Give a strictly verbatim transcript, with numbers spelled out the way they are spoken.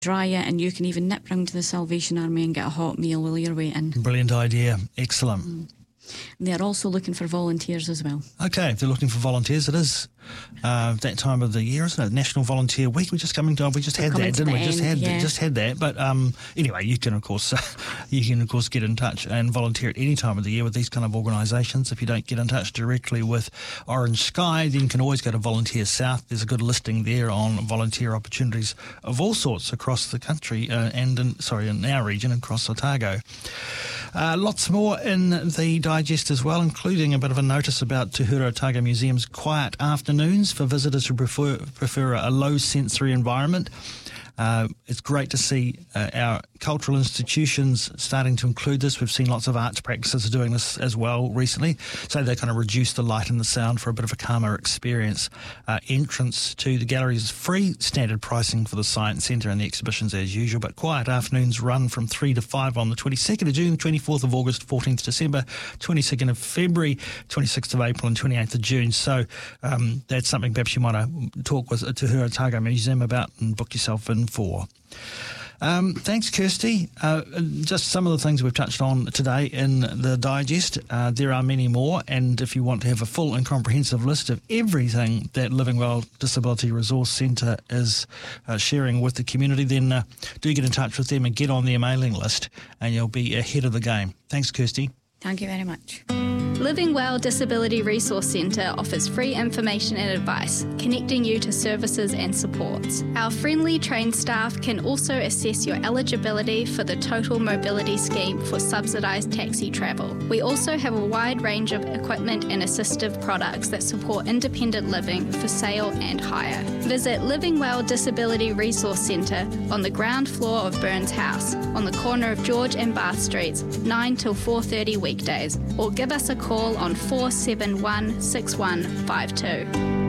dry it, and you can even nip round to the Salvation Army and get a hot meal while you're waiting. Brilliant idea. Excellent. Mm. They're also looking for volunteers as well. Okay, if they're looking for volunteers, it is uh, that time of the year, isn't it? National Volunteer Week. We just coming to, we just We're had that, didn't we? end, Just had yeah. just had that. But um, anyway, you can of course you can of course get in touch and volunteer at any time of the year with these kind of organisations. If you don't get in touch directly with Orange Sky, then you can always go to Volunteer South. There's a good listing there on volunteer opportunities of all sorts across the country uh, and in, sorry in our region across Otago. Uh, lots more in the digest as well, including a bit of a notice about Te Hura Otago Museum's quiet afternoons for visitors who prefer, prefer a low sensory environment. Uh, it's great to see uh, our cultural institutions starting to include this. We've seen lots of arts practices doing this as well recently. So they kind of reduce the light and the sound for a bit of a calmer experience. Uh, entrance to the gallery is free, standard pricing for the Science Centre and the exhibitions as usual. But quiet afternoons run from three to five on the twenty-second of June, twenty-fourth of August, fourteenth of December, twenty-second of February, twenty-sixth of April and twenty-eighth of June. So um, that's something perhaps you might uh, talk with Te Hura Otago Museum about and book yourself in for. Um, thanks, Kirsty. Uh, just some of the things we've touched on today in the digest. Uh, there are many more, and if you want to have a full and comprehensive list of everything that Living Well Disability Resource Centre is uh, sharing with the community, then uh, do get in touch with them and get on their mailing list, and you'll be ahead of the game. Thanks, Kirsty. Thank you very much. Living Well Disability Resource Centre offers free information and advice, connecting you to services and supports. Our friendly trained staff can also assess your eligibility for the Total Mobility Scheme for subsidised taxi travel. We also have a wide range of equipment and assistive products that support independent living for sale and hire. Visit Living Well Disability Resource Centre on the ground floor of Burns House, on the corner of George and Bath Streets, nine till four thirty weekdays, or give us a call on four seven one, six one five two.